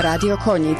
Radio Konjic.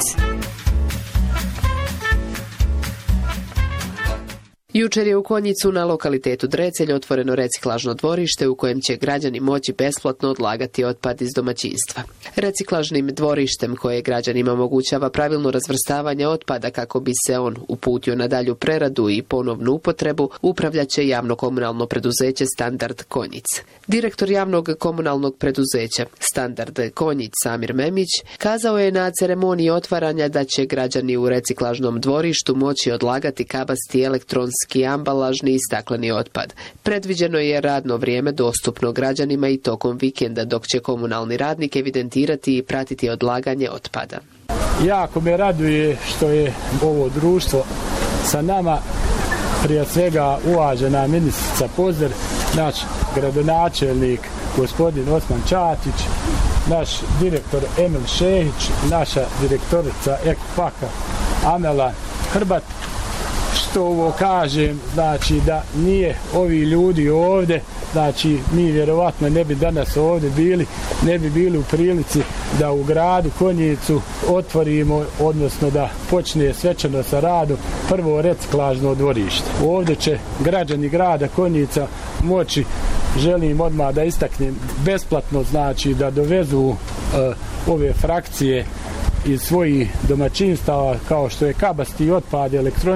Jučer je u Konjicu na lokalitetu Drecelj otvoreno reciklažno dvorište u kojem će građani moći besplatno odlagati otpad iz domaćinstva. Reciklažnim dvorištem koje građanima omogućava pravilno razvrstavanje otpada kako bi se on uputio na dalju preradu i ponovnu upotrebu, upravljaće javno komunalno preduzeće Standard Konjic. Direktor javnog komunalnog preduzeća Standard Konjic Samir Memić kazao je na ceremoniji otvaranja da će građani u reciklažnom dvorištu moći odlagati kabasti, elektronski, ambalažni i stakleni otpad. Predviđeno je radno vrijeme dostupno građanima i tokom vikenda, dok će komunalni radnik evidentirati i pratiti odlaganje otpada. Jako me raduje što je ovo društvo sa nama, prije svega uvažena ministrica Pozder, naš gradonačelnik gospodin Osman Čatić, naš direktor Emil Šehić, naša direktorica Ekopaka Amela Hrbat. Što ovo kažem, znači da nije ovi ljudi ovdje, znači mi vjerovatno ne bi danas ovdje bili, ne bi bili u prilici da u gradu Konjicu otvorimo, odnosno da počne svečano sa radom prvo reciklažno dvorište. Ovdje će građani grada Konjica moći, želim odmah da istaknem, besplatno, znači da dovezu ove frakcije iz svojih domaćinstava kao što je kabasti, otpad, elektronika,